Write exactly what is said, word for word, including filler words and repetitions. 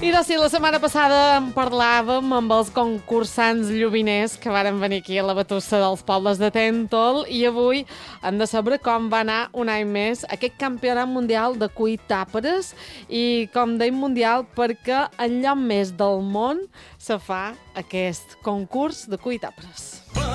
I doncs sí, la setmana passada en parlàvem amb els concursants llobiners que varen venir aquí a la batussa dels pobles de Tèntol i avui hem de saber com va anar un any més aquest campionat mundial de cuir tàperes i com deim mundial perquè enlloc més del món se fa aquest concurs de cuir tàperes.